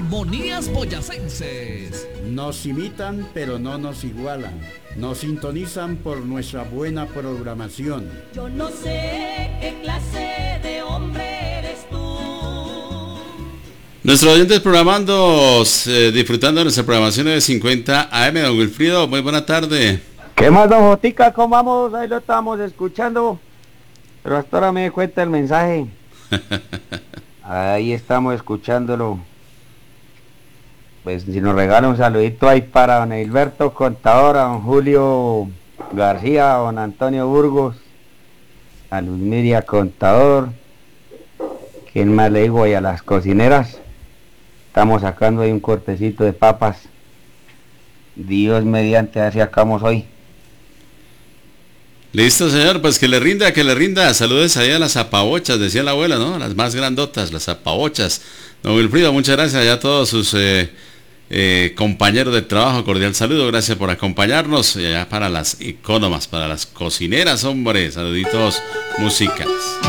Armonías Boyacenses. Nos imitan pero no nos igualan. Nos sintonizan por nuestra buena programación. Yo no sé qué clase de hombre eres tú. Nuestros oyentes programando, disfrutando de nuestra programación de 50 AM. Don Wilfrido, muy buena tarde. ¿Qué más, don Jotica? ¿Cómo vamos? Ahí lo estamos escuchando. Pero hasta ahora me di cuenta el mensaje. Ahí estamos escuchándolo. Pues si nos regala un saludito ahí para don Hilberto Contador, a don Julio García, a don Antonio Burgos, a Luz Miria Contador. ¿Quién más le digo? Y a las cocineras. Estamos sacando ahí un cortecito de papas. Dios mediante, a ver si sacamos hoy. Listo, señor, pues que le rinda. Saludes ahí a las zapabochas, decía la abuela, ¿no? Las más grandotas, las zapabochas. Don Wilfrido, muchas gracias a todos sus compañeros de trabajo. Cordial saludo, gracias por acompañarnos. Ya para las icónomas, para las cocineras, hombre, saluditos musicales.